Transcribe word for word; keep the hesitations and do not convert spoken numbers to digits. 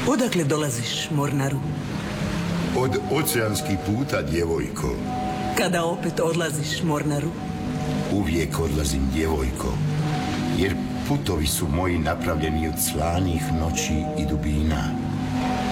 Odakle dolaziš, Mornaru? Od oceanskih puta, djevojko. Kada opet odlaziš, Mornaru? Uvijek odlazim, djevojko, jer putovi su moji napravljeni od slanih noći i dubina.